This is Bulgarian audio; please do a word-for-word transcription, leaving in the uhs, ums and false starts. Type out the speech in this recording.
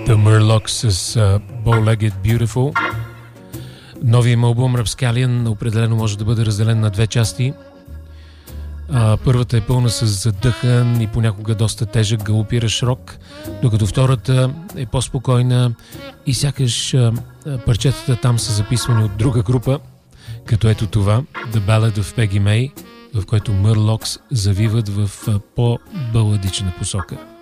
The Murlocs с uh, Bow-Legged Beautiful. Новия им албум Rapscallion определено може да бъде разделен на две части. Uh, първата е пълна с задъхан и понякога доста тежък галопиращ рок, докато втората е по-спокойна и сякаш uh, парчетата там са записвани от друга група, като ето това, The Ballad of Peggy May, в който Murlocs завиват в uh, по-баладична посока.